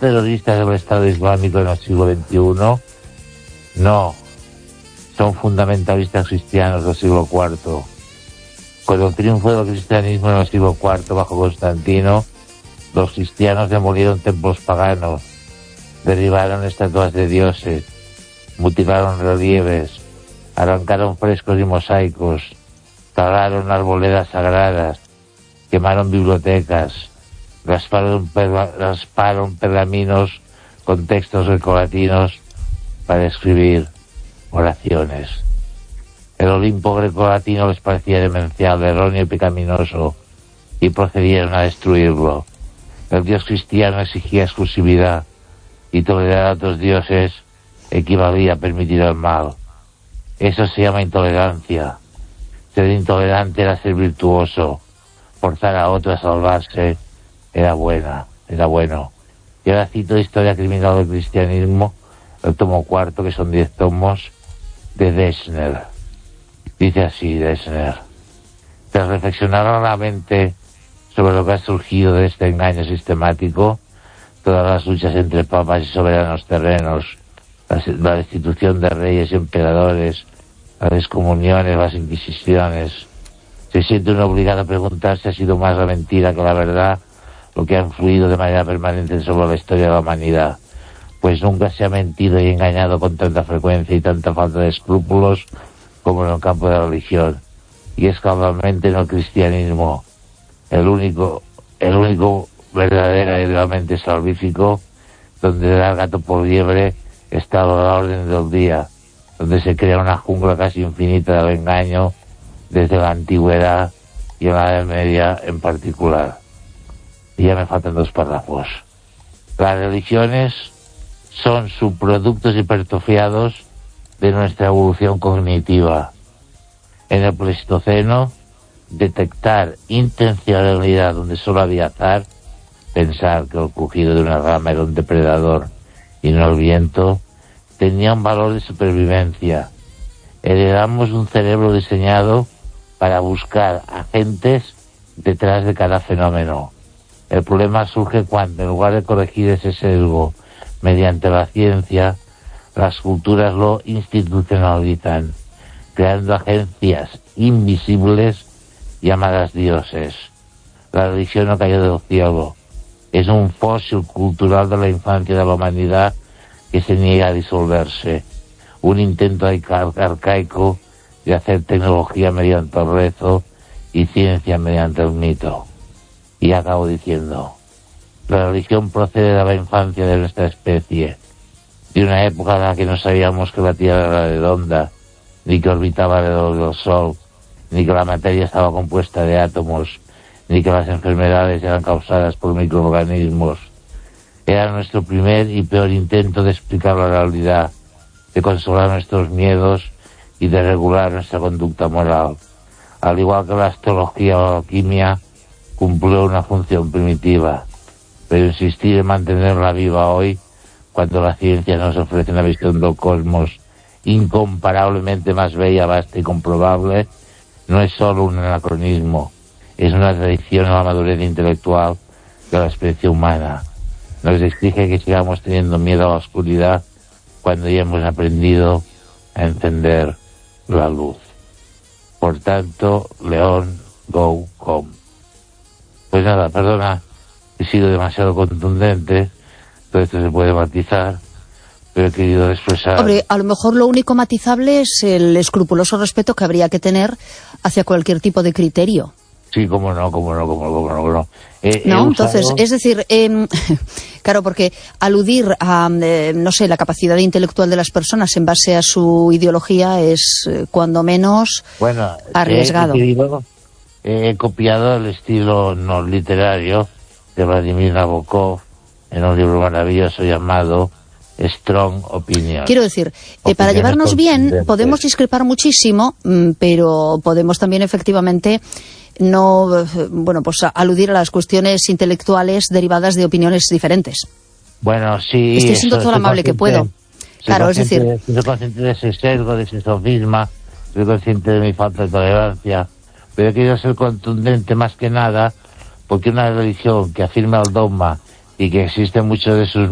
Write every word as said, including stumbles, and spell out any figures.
terroristas del Estado Islámico en el siglo veintiuno? No. Son fundamentalistas cristianos del siglo cuarto. Con el triunfo del cristianismo en el siglo cuarto bajo Constantino, los cristianos demolieron templos paganos, derribaron estatuas de dioses, mutilaron relieves, arrancaron frescos y mosaicos, talaron arboledas sagradas, quemaron bibliotecas, rasparon, perla, rasparon pergaminos con textos grecolatinos para escribir oraciones. El Olimpo grecolatino les parecía demencial, erróneo y pecaminoso, y procedieron a destruirlo. El dios cristiano exigía exclusividad, y tolerar a otros dioses equivalía a permitir el mal. Eso se llama intolerancia. Ser intolerante era ser virtuoso. Forzar a otro a salvarse era buena, era bueno. Y ahora cito Historia Criminal del Cristianismo, el tomo cuarto, que son diez tomos, de Dessner. Dice así Dessner: tras reflexionar largamente sobre lo que ha surgido de este engaño sistemático, todas las luchas entre papas y soberanos terrenos, la, la destitución de reyes y emperadores, las excomuniones, las inquisiciones, se siente uno obligado a preguntarse si ha sido más la mentira que la verdad lo que ha influido de manera permanente sobre la historia de la humanidad, pues nunca se ha mentido y engañado con tanta frecuencia y tanta falta de escrúpulos como en el campo de la religión. Y es cabalmente en el cristianismo el único, el único verdadero y realmente salvífico, donde dar gato por liebre está a la orden del día, donde se crea una jungla casi infinita del engaño desde la antigüedad y en la Edad Media en particular. Y ya me faltan dos párrafos. Las religiones son subproductos hipertrofiados de nuestra evolución cognitiva. En el Pleistoceno, detectar intencionalidad donde solo había azar, pensar que el crujido de una rama era un depredador y no el viento, tenía un valor de supervivencia. Heredamos un cerebro diseñado para buscar agentes detrás de cada fenómeno. El problema surge cuando, en lugar de corregir ese sesgo mediante la ciencia, las culturas lo institucionalizan, creando agencias invisibles llamadas dioses. La religión no cayó del cielo. Es un fósil cultural de la infancia de la humanidad que se niega a disolverse. Un intento arcaico de hacer tecnología mediante el rezo y ciencia mediante el mito. Y acabo diciendo, la religión procede de la infancia de nuestra especie, de una época en la que no sabíamos que la Tierra era redonda, ni que orbitaba alrededor del Sol, ni que la materia estaba compuesta de átomos, ni que las enfermedades eran causadas por microorganismos. Era nuestro primer y peor intento de explicar la realidad, de consolar nuestros miedos y de regular nuestra conducta moral. Al igual que la astrología o la alquimia, cumplió una función primitiva, pero insistir en mantenerla viva hoy, cuando la ciencia nos ofrece una visión del cosmos incomparablemente más bella, vasta y comprobable, no es solo un anacronismo, es una traición a la madurez intelectual de la especie humana. Nos exige que sigamos teniendo miedo a la oscuridad cuando ya hemos aprendido a encender la luz. Por tanto, León, go home. Pues nada, perdona, he sido demasiado contundente, todo esto se puede matizar, pero he querido expresar... Hombre, a lo mejor lo único matizable es el escrupuloso respeto que habría que tener hacia cualquier tipo de criterio. Sí, cómo no, cómo no, cómo no, cómo no. Cómo no, he, no he entonces, usado... es decir, eh, claro, porque aludir a, eh, no sé, la capacidad intelectual de las personas en base a su ideología es, eh, cuando menos, bueno, arriesgado. He, querido, he copiado el estilo no literario de Vladimir Nabokov en un libro maravilloso llamado Strong Opinion. Quiero decir, eh, para llevarnos bien podemos discrepar muchísimo, pero podemos también efectivamente no, bueno, pues aludir a las cuestiones intelectuales derivadas de opiniones diferentes. Bueno, sí. Estoy siendo todo lo amable que puedo. Claro, es decir... Soy consciente de ese sesgo, de ese sofisma, soy consciente de mi falta de tolerancia, pero he querido ser contundente más que nada porque una religión que afirma el dogma y que existen muchos de sus